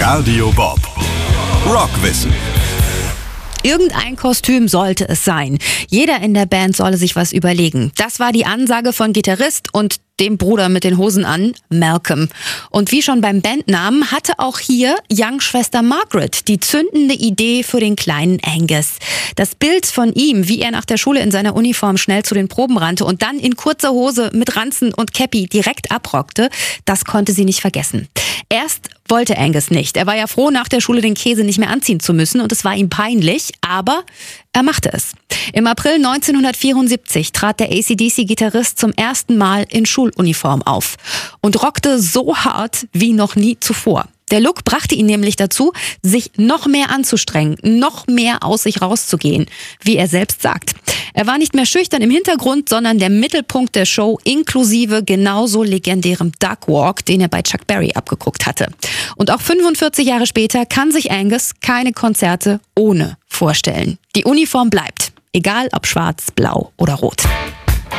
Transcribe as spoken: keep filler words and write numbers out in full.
Radio Bob. Rockwissen. Irgendein Kostüm sollte es sein. Jeder in der Band solle sich was überlegen. Das war die Ansage von Gitarrist und dem Bruder mit den Hosen an, Malcolm. Und wie schon beim Bandnamen hatte auch hier Young-Schwester Margaret die zündende Idee für den kleinen Angus. Das Bild von ihm, wie er nach der Schule in seiner Uniform schnell zu den Proben rannte und dann in kurzer Hose mit Ranzen und Käppi direkt abrockte, das konnte sie nicht vergessen. Erst wollte Angus nicht. Er war ja froh, nach der Schule den Käse nicht mehr anziehen zu müssen und es war ihm peinlich, aber er machte es. Im April neunzehnhundertvierundsiebzig trat der A C D C-Gitarrist zum ersten Mal in Schuluniform auf und rockte so hart wie noch nie zuvor. Der Look brachte ihn nämlich dazu, sich noch mehr anzustrengen, noch mehr aus sich rauszugehen, wie er selbst sagt. Er war nicht mehr schüchtern im Hintergrund, sondern der Mittelpunkt der Show, inklusive genauso legendärem Duckwalk, den er bei Chuck Berry abgeguckt hatte. Und auch fünfundvierzig Jahre später kann sich Angus keine Konzerte ohne vorstellen. Die Uniform bleibt, egal ob schwarz, blau oder rot.